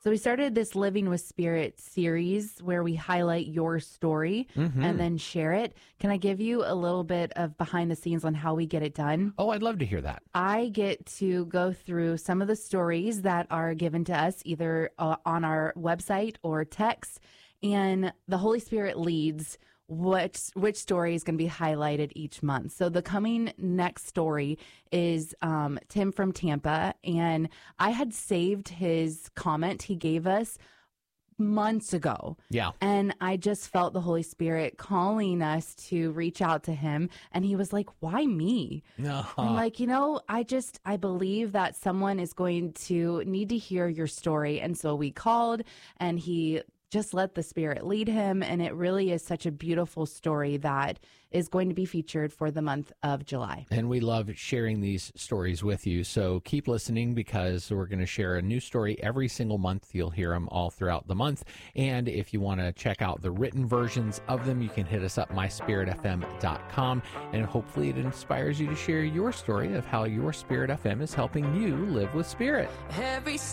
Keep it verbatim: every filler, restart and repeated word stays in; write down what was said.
So we started this Living with Spirit series where we highlight your story Mm-hmm. and then share it. Can I give you a little bit of behind the scenes on how we get it done? Oh, I'd love to hear that. I get to go through some of the stories that are given to us either uh, on our website or text, and the Holy Spirit leads which which story is going to be highlighted each month. So the coming next story is um, Tim from Tampa, and I had saved his comment he gave us months ago. Yeah. And I just felt the Holy Spirit calling us to reach out to him. And he was like, why me? No. I'm like, you know, I just, I believe that someone is going to need to hear your story. And so we called, and he just let the Spirit lead him. And it really is such a beautiful story that is going to be featured for the month of July. And we love sharing these stories with you. So keep listening, because we're going to share a new story every single month. You'll hear them all throughout the month. And if you want to check out the written versions of them, you can hit us up, my spirit f m dot com. And hopefully it inspires you to share your story of how your Spirit F M is helping you live with Spirit. Every